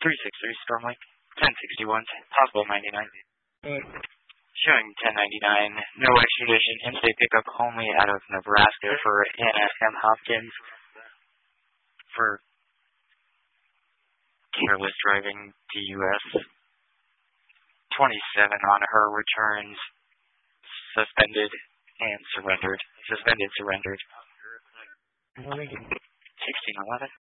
363 Stormlake, 1061, possible 99. Showing 1099, no extradition, in-state pickup only out of Nebraska for Anna M. Hopkins for careless driving to U.S. 27 on her returns, suspended and surrendered. Suspended, surrendered. 1611.